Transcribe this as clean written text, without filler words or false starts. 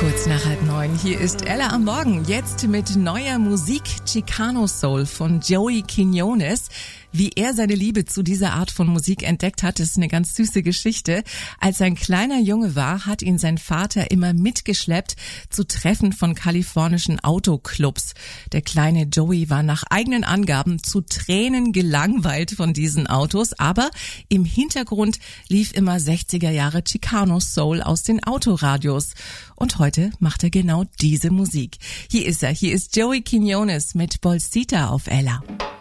Kurz nach 8:30. Hier ist Ella am Morgen. Jetzt mit neuer Musik, Chicano Soul von Joey Quiñones. Wie er seine Liebe zu dieser Art von Musik entdeckt hat, ist eine ganz süße Geschichte. Als er ein kleiner Junge war, hat ihn sein Vater immer mitgeschleppt zu Treffen von kalifornischen Autoclubs. Der kleine Joey war nach eigenen Angaben zu Tränen gelangweilt von diesen Autos, aber im Hintergrund lief immer 60er Jahre Chicano Soul aus den Autoradios. Und heute macht er genau diese Musik. Hier ist er, hier ist Joey Quiñones mit Bolsita auf Ella.